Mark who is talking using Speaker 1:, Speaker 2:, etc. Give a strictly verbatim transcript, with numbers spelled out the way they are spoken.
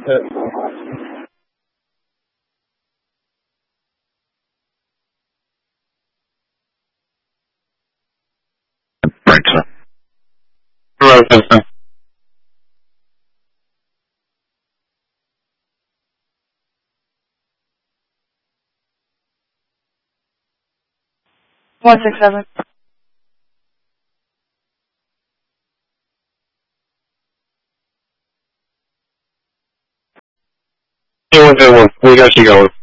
Speaker 1: Right, sir. Right, sir.
Speaker 2: One six seven.
Speaker 1: Hey, one seven one. We got you going.